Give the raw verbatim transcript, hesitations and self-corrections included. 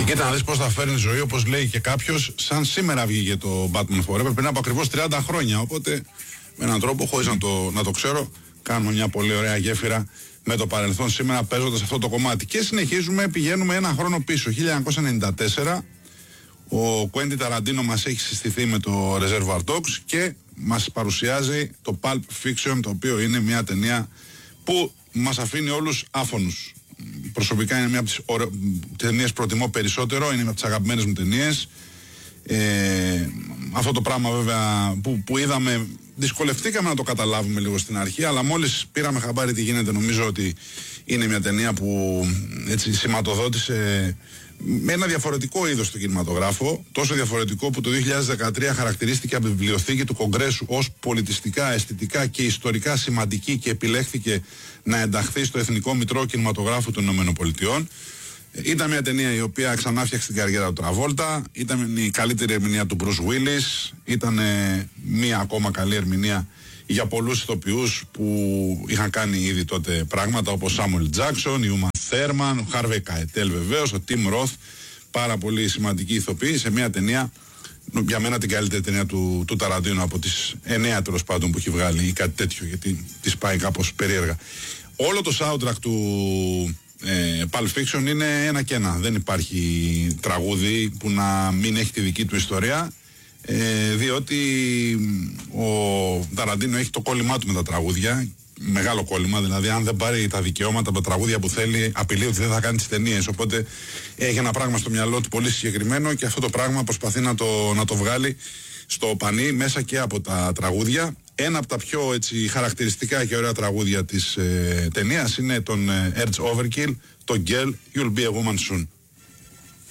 κοίτα να δεις πώς θα φέρνει ζωή, όπως λέει και κάποιος, σαν σήμερα βγήκε το Batman Forever πριν από ακριβώς τριάντα χρόνια. Οπότε με έναν τρόπο, χωρίς να το, να το ξέρω, κάνουμε μια πολύ ωραία γέφυρα με το παρελθόν σήμερα παίζοντας αυτό το κομμάτι. Και συνεχίζουμε, πηγαίνουμε ένα χρόνο πίσω. χίλια εννιακόσια ενενήντα τέσσερα ο Κουέντιν Ταραντίνο μας έχει συστηθεί με το Reservoir Dogs και μας παρουσιάζει το Pulp Fiction, το οποίο είναι μια ταινία που μας αφήνει όλους άφωνους. Προσωπικά είναι μια από τις ωραί... ταινίες που προτιμώ περισσότερο, είναι μια από τις αγαπημένες μου ταινίες. Ε, αυτό το πράγμα βέβαια που, που είδαμε, δυσκολευτήκαμε να το καταλάβουμε λίγο στην αρχή, αλλά μόλις πήραμε χαμπάρι τι γίνεται, νομίζω ότι είναι μια ταινία που έτσι σηματοδότησε με ένα διαφορετικό είδος του κινηματογράφο, τόσο διαφορετικό που το δύο χιλιάδες δεκατρία χαρακτηρίστηκε από τη βιβλιοθήκη του Κογκρέσου ως πολιτιστικά, αισθητικά και ιστορικά σημαντική και επιλέχθηκε να ενταχθεί στο Εθνικό Μητρό Κινηματογράφου των ΗΠΑ. Ήταν μια ταινία η οποία ξανά φτιάξε την καριέρα του Τραβόλτα, ήταν η καλύτερη ερμηνεία του Bruce Willis, ήταν μια ακόμα καλή ερμηνεία για πολλούς ηθοποιούς που είχαν κάνει ήδη τότε πράγματα όπως Samuel Jackson, η Uma Thurman, ο Harvey Keitel βεβαίως, ο Tim Roth, πάρα πολύ σημαντικοί ηθοποιοί σε μια ταινία, για μένα την καλύτερη ταινία του, του Ταραντίνο από τις εννέα τέλος πάντων που έχει βγάλει ή κάτι τέτοιο, γιατί της πάει κάπως περίεργα. Όλο το soundtrack του ε, Pulp Fiction είναι ένα και ένα, δεν υπάρχει τραγούδι που να μην έχει τη δική του ιστορία. Ε, διότι ο Ταραντίνο έχει το κόλλημά του με τα τραγούδια, μεγάλο κόλλημα, δηλαδή αν δεν πάρει τα δικαιώματα από τα τραγούδια που θέλει, απειλεί ότι δεν θα κάνει τις ταινίες, οπότε έχει ένα πράγμα στο μυαλό του πολύ συγκεκριμένο και αυτό το πράγμα προσπαθεί να το, να το βγάλει στο πανί μέσα και από τα τραγούδια. Ένα από τα πιο έτσι, χαρακτηριστικά και ωραία τραγούδια της ε, ταινίας είναι τον ε, Edge Overkill, το Girl, You'll Be a Woman Soon.